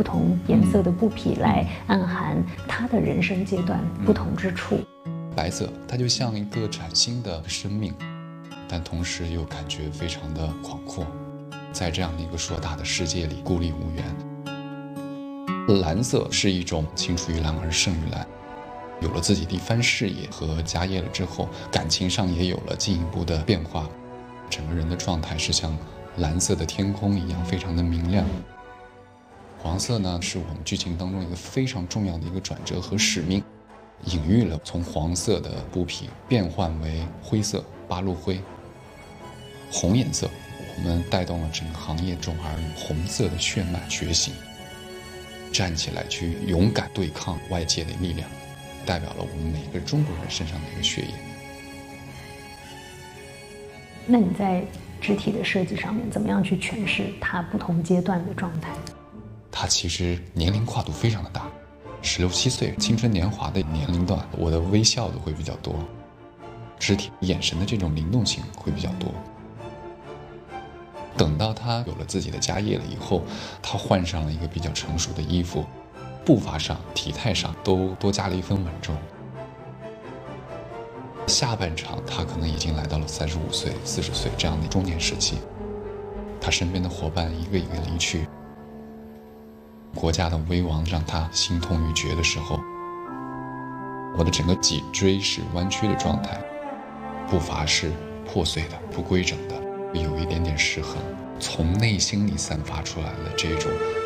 不同颜色的布匹来暗含他的人生阶段不同之处。 白色它就像一个崭新的生命，但同时又感觉非常的广阔，在这样的一个硕大的世界里孤立无援。蓝色是一种青出于蓝而胜于蓝，有了自己的一番事业和家业了之后，感情上也有了进一步的变化，整个人的状态是像蓝色的天空一样非常的明亮。黄色呢，是我们剧情当中一个非常重要的一个转折和使命，隐喻了从黄色的布匹变换为灰色八路灰。红颜色我们带动了整个行业中而红色的血脉觉醒，站起来去勇敢对抗外界的力量，代表了我们每个中国人身上的一个血液。 那你在肢体的设计上面怎么样去诠释它不同阶段的状态？ 它其实年龄跨度非常的大，16、17岁青春年华的年龄段，我的微笑的会比较多，肢体眼神的这种灵动性会比较多。等到他有了自己的家业了以后，他换上了一个比较成熟的衣服，步伐上体态上都多加了一分稳重。下半场他可能已经来到了35岁40岁这样的中年时期，他身边的伙伴一个一个离去，国家的危亡让他心痛欲绝的时候，我的整个脊椎是弯曲的状态，步伐是破碎的不规整的，有一点点失衡，从内心里散发出来了这种